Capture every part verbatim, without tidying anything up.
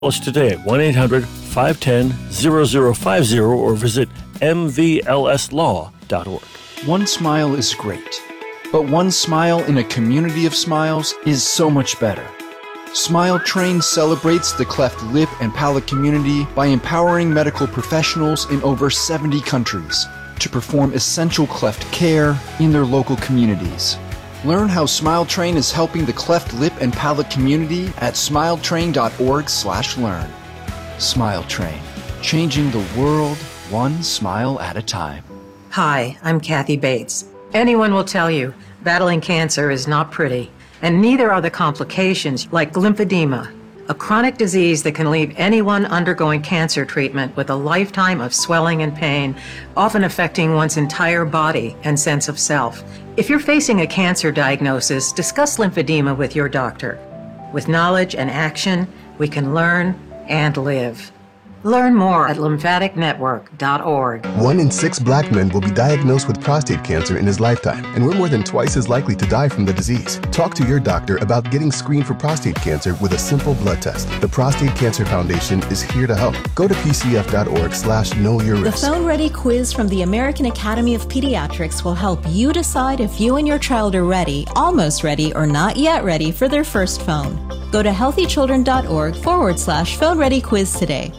Call us today at one eight hundred five one zero zero zero five zero or visit m v l s law dot org. One smile is great, but one smile in a community of smiles is so much better. Smile Train celebrates the cleft lip and palate community by empowering medical professionals in over seventy countries to perform essential cleft care in their local communities. Learn how Smile Train is helping the cleft lip and palate community at smile train dot org slash learn. Smile Train, changing the world one smile at a time. Hi, I'm Kathy Bates. Anyone will tell you battling cancer is not pretty, and neither are the complications like lymphedema, a chronic disease that can leave anyone undergoing cancer treatment with a lifetime of swelling and pain, often affecting one's entire body and sense of self. If you're facing a cancer diagnosis, discuss lymphedema with your doctor. With knowledge and action, we can learn and live. Learn more at lymphatic network dot org. One in six black men will be diagnosed with prostate cancer in his lifetime, and we're more than twice as likely to die from the disease. Talk to your doctor about getting screened for prostate cancer with a simple blood test. The Prostate Cancer Foundation is here to help. Go to p c f dot org slash know your risk. The Phone Ready quiz from the American Academy of Pediatrics will help you decide if you and your child are ready, almost ready, or not yet ready for their first phone. Go to healthy children dot org forward slash phone ready quiz today.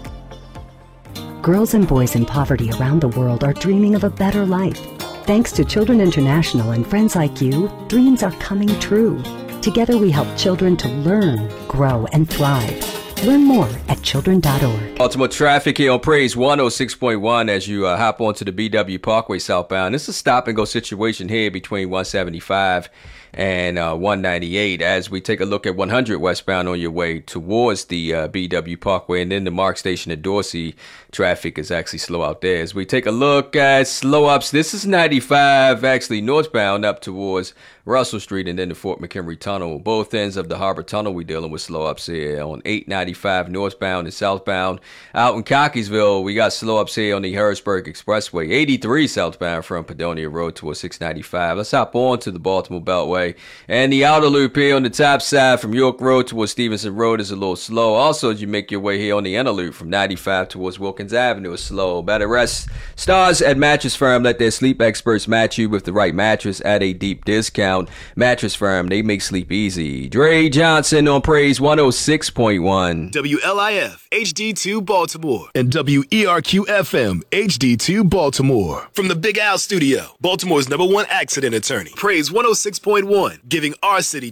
Girls and boys in poverty around the world are dreaming of a better life. Thanks to Children International and friends like you, dreams are coming true. Together we help children to learn, grow, and thrive. Learn more at children dot org. Baltimore traffic here on Praise one oh six point one as you uh, hop onto the B W Parkway southbound. This is a stop-and-go situation here between one seventy-five and uh, one ninety-eight as we take a look at one hundred westbound on your way towards the uh, B W Parkway, and then the Mark Station at Dorsey traffic is actually slow out there. As we take a look at slow ups, this is ninety-five actually northbound up towards Russell Street and then the Fort McHenry Tunnel. Both ends of the Harbor Tunnel we're dealing with slow ups here on eight ninety-five northbound and southbound. Out in Cockeysville, we got slow ups here on the Harrisburg Expressway, eighty-three southbound from Padonia Road towards six ninety-five. Let's hop on to the Baltimore Beltway. And the outer loop here on the top side from York Road towards Stevenson Road is a little slow. Also, as you make your way here on the inner loop from ninety-five towards Wilkins Avenue is slow. Better rest. Stars at Mattress Firm. Let their sleep experts match you with the right mattress at a deep discount. Mattress Firm, they make sleep easy. Dre Johnson on Praise one oh six point one. W L I F H D two Baltimore and W E R Q F M H D two Baltimore. From the Big Al Studio, Baltimore's number one accident attorney. Praise one oh six point one, giving our city